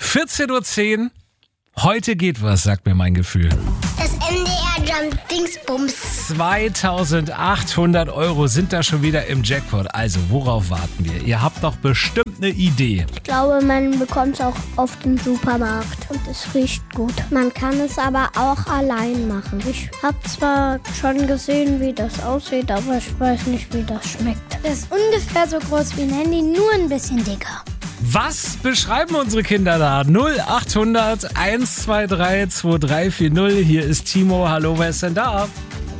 14:10 Uhr. Heute geht was, sagt mir mein Gefühl. Das MDR Jump Dingsbums. 2.800 € sind da schon wieder im Jackpot. Also, worauf warten wir? Ihr habt doch bestimmt eine Idee. Ich glaube, man bekommt es auch oft im Supermarkt und es riecht gut. Man kann es aber auch allein machen. Ich habe zwar schon gesehen, wie das aussieht, aber ich weiß nicht, wie das schmeckt. Das ist ungefähr so groß wie ein Handy, nur ein bisschen dicker. Was beschreiben unsere Kinder da? 0800 123 2340. Hier ist Timo. Hallo, wer ist denn da?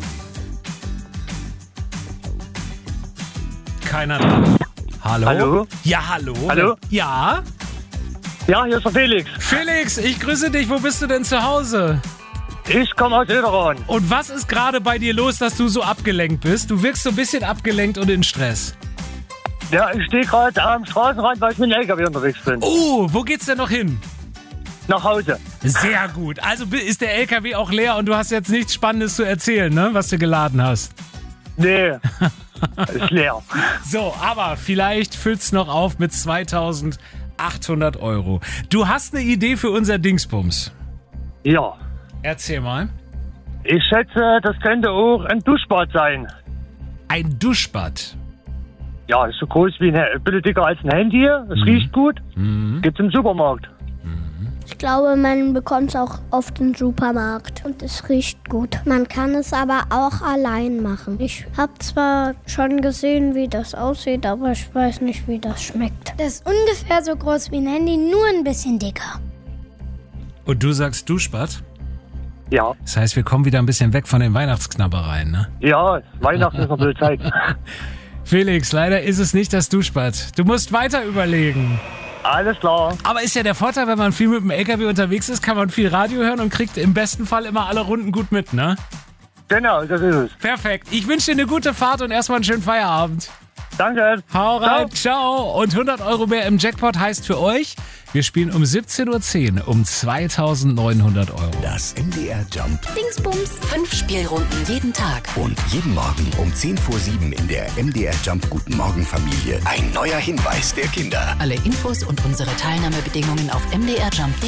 Keiner dran. Hallo? Hallo? Ja, hallo. Hallo? Ja? Ja, hier ist der Felix. Felix, ich grüße dich. Wo bist du denn zu Hause? Ich komme aus Hilderon. Und was ist gerade bei dir los, dass du so abgelenkt bist? Du wirkst so ein bisschen abgelenkt und in Stress. Ja, ich stehe gerade am Straßenrand, weil ich mit dem LKW unterwegs bin. Oh, wo geht's denn noch hin? Nach Hause. Sehr gut. Also ist der LKW auch leer und du hast jetzt nichts Spannendes zu erzählen, ne? Was du geladen hast. Nee, ist leer. So, aber vielleicht füllt's noch auf mit 2.800 €. Du hast eine Idee für unser Dingsbums. Ja, Erzähl mal. ich schätze, das könnte auch ein Duschbad sein. Ein Duschbad. Ja, ist so groß wie ein bisschen dicker als ein Handy. Es riecht gut. Gibt's im Supermarkt. Ich glaube, man bekommt es auch oft im Supermarkt und es riecht gut. Man kann es aber auch allein machen. Ich habe zwar schon gesehen, wie das aussieht, aber ich weiß nicht, wie das schmeckt. Das ist ungefähr so groß wie ein Handy, nur ein bisschen dicker. Und du sagst Duschbad? Ja, Das heißt, wir kommen wieder ein bisschen weg von den Weihnachtsknabbereien, ne? ja, Weihnachten ist noch ein bisschen Zeit. Felix, leider ist es nicht das Duschbad. Du musst weiter überlegen. Alles klar. Aber ist ja der Vorteil, wenn man viel mit dem LKW unterwegs ist, kann man viel Radio hören und kriegt im besten Fall immer alle Runden gut mit, ne? Genau, das ist es. Perfekt. Ich wünsche dir eine gute Fahrt und erstmal einen schönen Feierabend. Danke. Hau rein, ciao. Und 100 € mehr im Jackpot heißt für euch, wir spielen um 17:10 Uhr um 2.900 €. Das MDR Jump Dingsbums. 5 Spielrunden jeden Tag. und jeden Morgen um 6:50 in der MDR Jump Guten Morgen Familie. Ein neuer Hinweis der Kinder. Alle Infos und unsere Teilnahmebedingungen auf mdrjump.de.